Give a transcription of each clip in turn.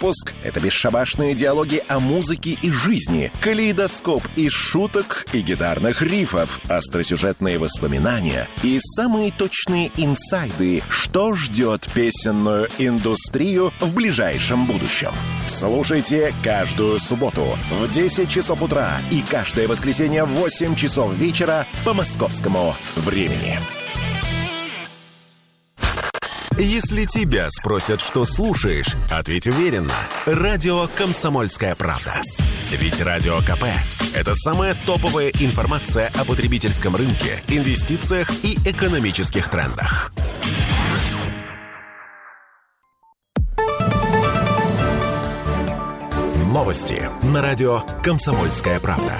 выпуск — это бесшабашные диалоги о музыке и жизни, калейдоскоп из шуток и гитарных рифов, остросюжетные воспоминания и самые точные инсайды, что ждет песенную индустрию в ближайшем будущем. Слушайте каждую субботу в 10 часов утра и каждое воскресенье в 8 часов вечера по московскому времени. Если тебя спросят, что слушаешь, ответь уверенно. Радио «Комсомольская правда». Ведь Радио КП – это самая топовая информация о потребительском рынке, инвестициях и экономических трендах. Новости на радио «Комсомольская правда».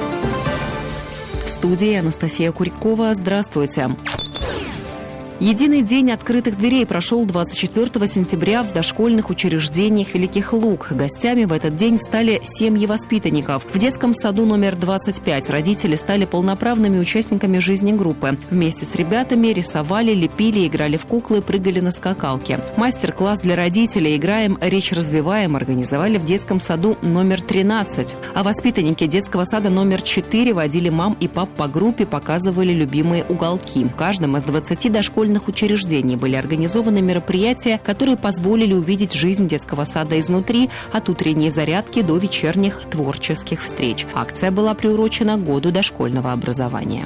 В студии Анастасия Курякова. Здравствуйте. Единый день открытых дверей прошел 24 сентября в дошкольных учреждениях Великих Луг. Гостями в этот день стали семьи воспитанников. В детском саду номер 25 родители стали полноправными участниками жизни группы. Вместе с ребятами рисовали, лепили, играли в куклы, прыгали на скакалке. Мастер-класс для родителей «Играем, речь развиваем» организовали в детском саду номер 13. А воспитанники детского сада номер 4 водили мам и пап по группе, показывали любимые уголки. В каждом из 20 дошкольных учреждений были организованы мероприятия, которые позволили увидеть жизнь детского сада изнутри, от утренней зарядки до вечерних творческих встреч. Акция была приурочена к году дошкольного образования.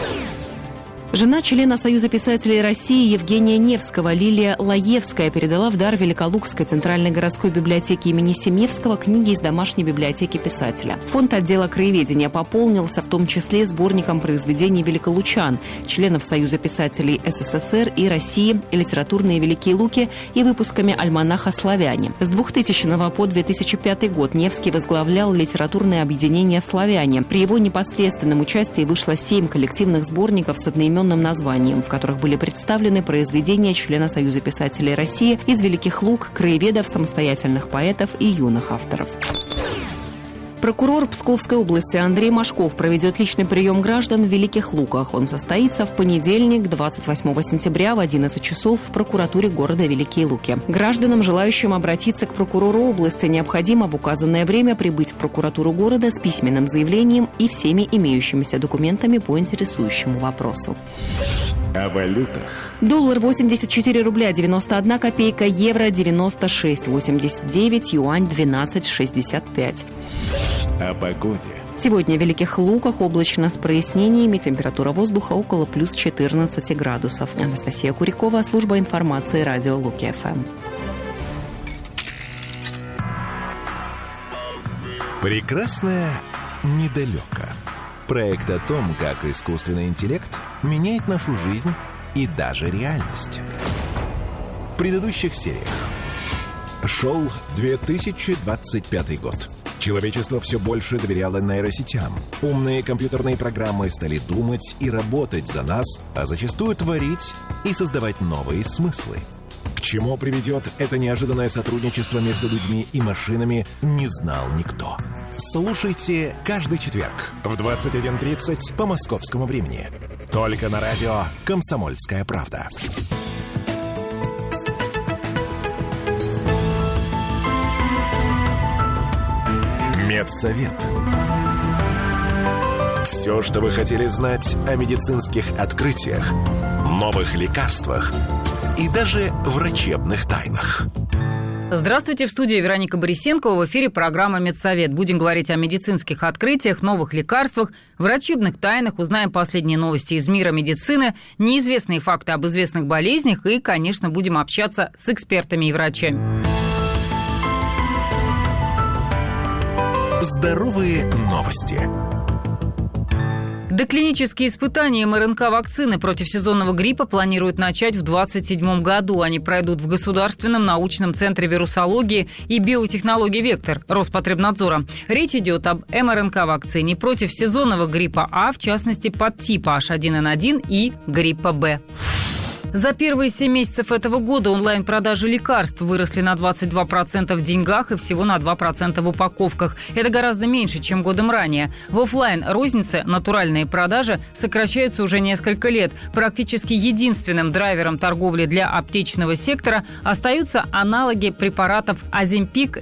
Жена члена Союза писателей России Евгения Невского Лилия Лаевская передала в дар Великолукской центральной городской библиотеке имени Семевского книги из домашней библиотеки писателя. Фонд отдела краеведения пополнился в том числе сборником произведений великолучан, членов Союза писателей СССР и России, литературные Великие Луки и выпусками альманаха «Славяне». С 2000 по 2005 год Невский возглавлял литературное объединение «Славяне». При его непосредственном участии вышло 7 коллективных сборников с одноименным названием, в которых были представлены произведения члена Союза писателей России из Великих Луг, краеведов, самостоятельных поэтов и юных авторов. Прокурор Псковской области Андрей Машков проведет личный прием граждан в Великих Луках. Он состоится в понедельник, 28 сентября в 11 часов в прокуратуре города Великие Луки. Гражданам, желающим обратиться к прокурору области, необходимо в указанное время прибыть в прокуратуру города с письменным заявлением и всеми имеющимися документами по интересующему вопросу. О валютах. Доллар 84 рубля 91 копейка, евро 96,89, юань 12,65. О погоде. Сегодня в Великих Луках облачно с прояснениями, температура воздуха около плюс 14 градусов. Анастасия Курякова, служба информации радио Луки-ФМ. Прекрасное недалеко. Проект о том, как искусственный интеллект меняет нашу жизнь и даже реальность. В предыдущих сериях. Шел 2025 год. Человечество все больше доверяло нейросетям. Умные компьютерные программы стали думать и работать за нас, а зачастую творить и создавать новые смыслы. К чему приведет это неожиданное сотрудничество между людьми и машинами, не знал никто. Слушайте каждый четверг в 21:30 по московскому времени. Только на радио «Комсомольская правда». Медсовет. Все, что вы хотели знать о медицинских открытиях, новых лекарствах и даже врачебных тайнах. Здравствуйте, в студии Вероника Борисенкова. В эфире программа «Медсовет». Будем говорить о медицинских открытиях, новых лекарствах, врачебных тайнах, узнаем последние новости из мира медицины, неизвестные факты об известных болезнях и, конечно, будем общаться с экспертами и врачами. Здоровые новости. Доклинические испытания МРНК-вакцины против сезонного гриппа планируют начать в 2027 году. Они пройдут в Государственном научном центре вирусологии и биотехнологий «Вектор» Роспотребнадзора. Речь идет об МРНК-вакцине против сезонного гриппа А, в частности, подтипа H1N1 и гриппа Б. За первые 7 месяцев этого года онлайн-продажи лекарств выросли на 22% в деньгах и всего на 2% в упаковках. Это гораздо меньше, чем годом ранее. В офлайн-рознице натуральные продажи сокращаются уже несколько лет. Практически единственным драйвером торговли для аптечного сектора остаются аналоги препаратов Оземпик